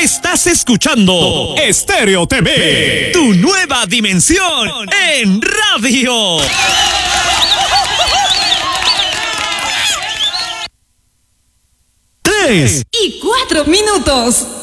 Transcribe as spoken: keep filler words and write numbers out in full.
Estás escuchando Estéreo T V, tu nueva dimensión en radio. Tres y cuatro minutos.